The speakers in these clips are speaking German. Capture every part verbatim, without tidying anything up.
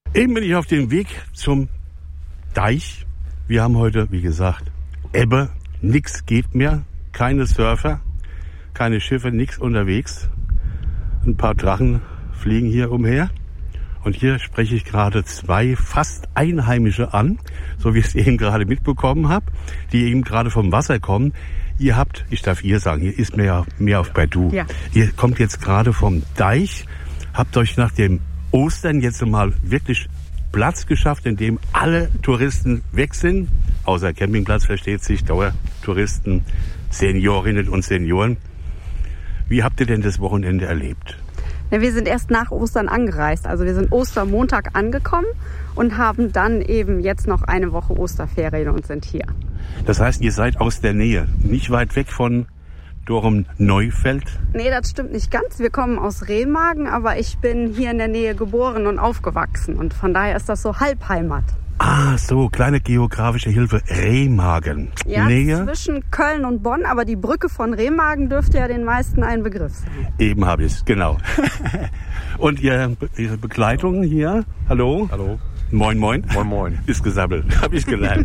Eben bin ich auf dem Weg zum Deich. Wir haben heute, wie gesagt, Ebbe, nix geht mehr, keine Surfer, keine Schiffe, nix unterwegs. Ein paar Drachen fliegen hier umher. Und hier spreche ich gerade zwei fast Einheimische an, so wie ich es eben gerade mitbekommen habe, die eben gerade vom Wasser kommen. Ihr habt, ich darf ihr sagen, hier ist mehr, mehr auf bei du. Ja. Ihr kommt jetzt gerade vom Deich, habt euch nach dem Ostern jetzt mal wirklich Platz geschafft, in dem alle Touristen weg sind, außer Campingplatz versteht sich, Dauertouristen, Seniorinnen und Senioren. Wie habt ihr denn das Wochenende erlebt? Ja, wir sind erst nach Ostern angereist. Also wir sind Ostermontag angekommen und haben dann eben jetzt noch eine Woche Osterferien und sind hier. Das heißt, ihr seid aus der Nähe, nicht weit weg von Dorum-Neufeld? Nee, das stimmt nicht ganz. Wir kommen aus Remagen, aber ich bin hier in der Nähe geboren und aufgewachsen. Und von daher ist das so Halbheimat. Ah, so, kleine geografische Hilfe. Remagen. Ja, Nähe zwischen Köln und Bonn, aber die Brücke von Remagen dürfte ja den meisten ein Begriff sein. Eben habe ich es, genau. Und ihr, Ihre Begleitung hier, hallo? Hallo. Moin, moin. Moin, moin. Ist gesabbelt, habe ich gelernt.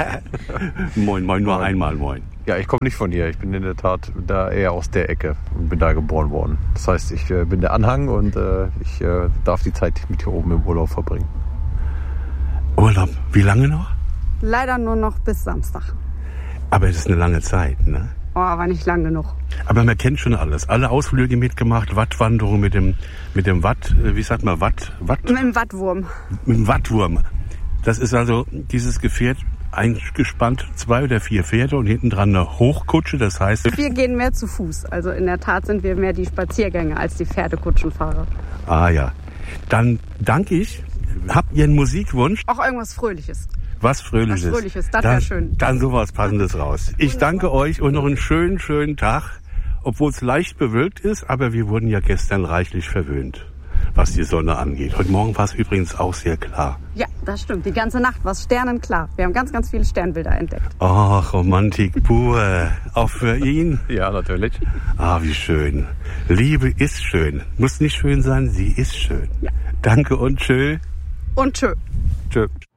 Moin, moin, nur moin. Einmal moin. Ja, ich komme nicht von hier. Ich bin in der Tat da eher aus der Ecke und bin da geboren worden. Das heißt, ich äh, bin der Anhang und äh, ich äh, darf die Zeit mit hier oben im Urlaub verbringen. Urlaub, wie lange noch? Leider nur noch bis Samstag. Aber es ist eine lange Zeit, ne? Oh, aber nicht lang genug. Aber man kennt schon alles. Alle Ausflüge mitgemacht, Wattwanderung mit dem, mit dem Watt, wie sagt man, Watt, Watt? Mit dem Wattwurm. Mit dem Wattwurm. Das ist also dieses Gefährt eingespannt, zwei oder vier Pferde und hinten dran eine Hochkutsche, das heißt... Wir gehen mehr zu Fuß. Also in der Tat sind wir mehr die Spaziergänger als die Pferdekutschenfahrer. Ah ja. Dann danke ich. Habt ihr einen Musikwunsch? Auch irgendwas Fröhliches. Was Fröhliches. Was Fröhliches, das wäre schön. Dann sowas Passendes raus. Ich danke euch und noch einen schönen, schönen Tag. Obwohl es leicht bewölkt ist, aber wir wurden ja gestern reichlich verwöhnt, was die Sonne angeht. Heute Morgen war es übrigens auch sehr klar. Ja, das stimmt. Die ganze Nacht war es sternenklar. Wir haben ganz, ganz viele Sternbilder entdeckt. Ach, Romantik pur. Auch für ihn? Ja, natürlich. Ah, wie schön. Liebe ist schön. Muss nicht schön sein, sie ist schön. Ja. Danke und tschö. Und tschö. Tschö.